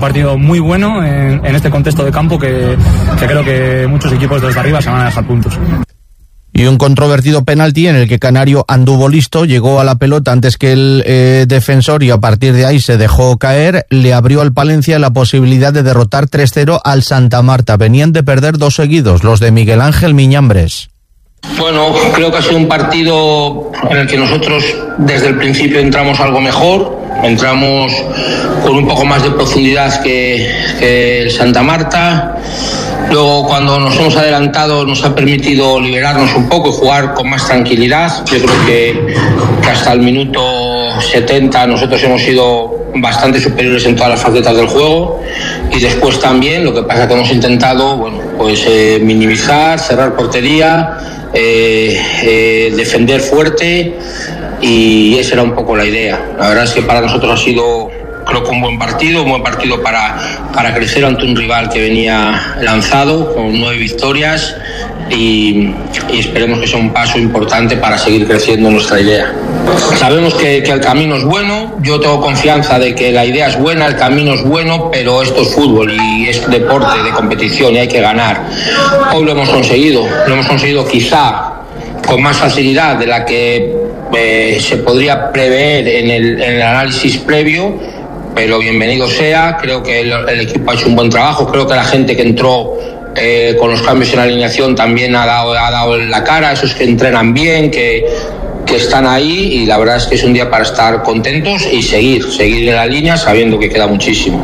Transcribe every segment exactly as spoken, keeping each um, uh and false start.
Partido muy bueno en, en este contexto de campo que, que creo que muchos equipos desde arriba se van a dejar puntos. Y un controvertido penalti en el que Canario anduvo listo, llegó a la pelota antes que el eh, defensor y a partir de ahí se dejó caer, le abrió al Palencia la posibilidad de derrotar tres cero al Santa Marta. Venían de perder dos seguidos, los de Miguel Ángel Miñambres. Bueno, creo que ha sido un partido en el que nosotros desde el principio entramos algo mejor, entramos con un poco más de profundidad que, que el Santa Marta. Luego, cuando nos hemos adelantado, nos ha permitido liberarnos un poco y jugar con más tranquilidad. Yo creo que, que hasta el minuto setenta nosotros hemos sido bastante superiores en todas las facetas del juego y después también, lo que pasa es que hemos intentado, bueno, pues eh, minimizar, cerrar portería, eh, eh, defender fuerte y esa era un poco la idea. La verdad es que para nosotros ha sido, creo que un buen partido, un buen partido para, para crecer ante un rival que venía lanzado con nueve victorias y, y esperemos que sea un paso importante para seguir creciendo nuestra idea. Sabemos que, que el camino es bueno, yo tengo confianza de que la idea es buena, el camino es bueno, pero esto es fútbol y es deporte de competición y hay que ganar. Hoy lo hemos conseguido, lo hemos conseguido quizá con más facilidad de la que eh, se podría prever en el, en el análisis previo, pero bienvenido sea. Creo que el, el equipo ha hecho un buen trabajo, creo que la gente que entró eh, con los cambios en la alineación también ha dado, ha dado la cara, esos que entrenan bien, que, que están ahí y la verdad es que es un día para estar contentos y seguir, seguir en la línea sabiendo que queda muchísimo.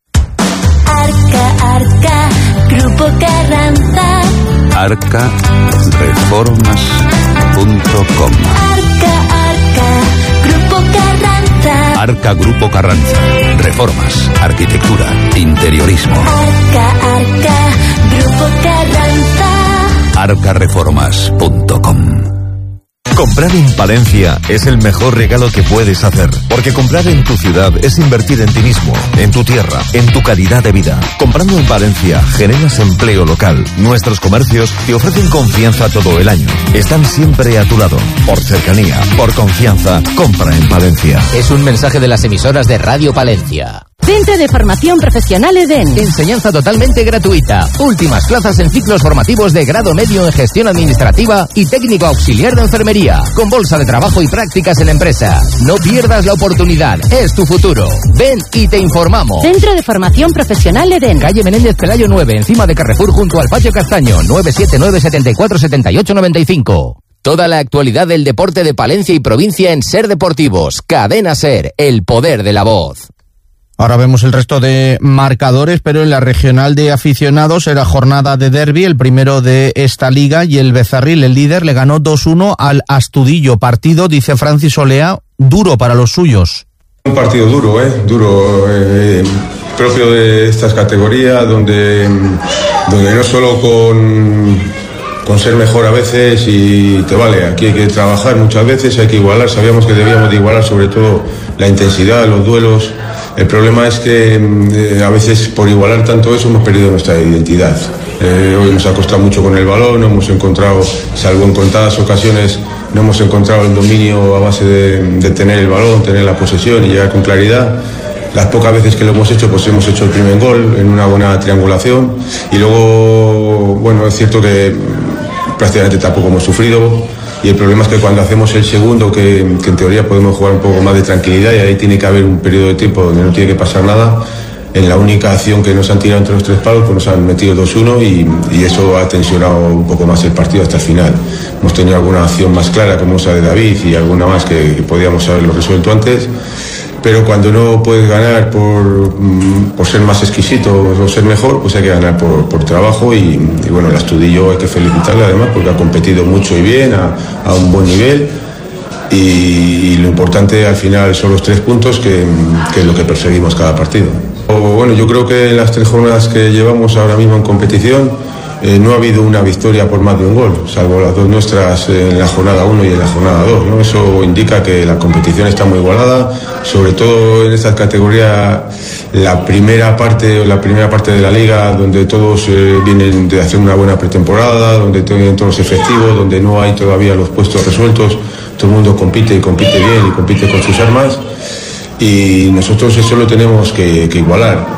Arca, Arca, Grupo Carranza. arca reformas punto com. Arca, Arca, Grupo Carranza. Arca Grupo Carranza. Reformas, arquitectura, interiorismo. Arca, Arca, Grupo Carranza. arca reformas punto com. Comprar en Palencia es el mejor regalo que puedes hacer, porque comprar en tu ciudad es invertir en ti mismo, en tu tierra, en tu calidad de vida. Comprando en Palencia generas empleo local. Nuestros comercios te ofrecen confianza todo el año. Están siempre a tu lado. Por cercanía, por confianza, compra en Palencia. Es un mensaje de las emisoras de Radio Palencia. Centro de Formación Profesional Edén. Enseñanza totalmente gratuita. Últimas plazas en ciclos formativos de grado medio en gestión administrativa y técnico auxiliar de enfermería, con bolsa de trabajo y prácticas en empresa. No pierdas la oportunidad, es tu futuro. Ven y te informamos. Centro de Formación Profesional Edén. Calle Menéndez Pelayo nueve, encima de Carrefour, junto al Patio Castaño. nueve siete nueve, siete cuatro, siete ocho nueve cinco. Toda la actualidad del deporte de Palencia y provincia en Ser Deportivos. Cadena Ser, el poder de la voz. Ahora vemos el resto de marcadores, pero en la regional de aficionados era jornada de derbi, el primero de esta liga, y el Becerril, el líder, le ganó dos uno al Astudillo. Partido, dice Francis Olea, duro para los suyos. Un partido duro, ¿eh? Duro, eh, propio de estas categorías, donde, donde no solo con, con ser mejor a veces y te vale, aquí hay que trabajar muchas veces, hay que igualar, sabíamos que debíamos de igualar sobre todo la intensidad, los duelos. El problema es que eh, a veces por igualar tanto eso hemos perdido nuestra identidad. Eh, hoy nos ha costado mucho con el balón, no hemos encontrado, salvo en contadas ocasiones, no hemos encontrado el dominio a base de, de tener el balón, tener la posesión y llegar con claridad. Las pocas veces que lo hemos hecho, pues hemos hecho el primer gol en una buena triangulación y luego, bueno, es cierto que prácticamente tampoco hemos sufrido. Y el problema es que cuando hacemos el segundo, que, que en teoría podemos jugar un poco más de tranquilidad y ahí tiene que haber un periodo de tiempo donde no tiene que pasar nada, en la única acción que nos han tirado entre los tres palos, pues nos han metido dos uno y, y eso ha tensionado un poco más el partido hasta el final. Hemos tenido alguna acción más clara, como esa de David, y alguna más que, que podíamos haberlo resuelto antes, pero cuando no puedes ganar por, por ser más exquisito o ser mejor, pues hay que ganar por, por trabajo y, y bueno, el Astudillo hay que felicitarle además porque ha competido mucho y bien, a, a un buen nivel y, y lo importante al final son los tres puntos que, que es lo que perseguimos cada partido. O, bueno, yo creo que en las tres jornadas que llevamos ahora mismo en competición Eh, no ha habido una victoria por más de un gol, salvo las dos nuestras en la jornada uno y en la jornada dos, ¿no? Eso indica que la competición está muy igualada, sobre todo en esta categoría, la primera parte, la primera parte de la liga, donde todos eh, vienen de hacer una buena pretemporada, donde tienen todos los efectivos, donde no hay todavía los puestos resueltos, todo el mundo compite y compite bien y compite con sus armas, y nosotros eso lo tenemos que, que igualar.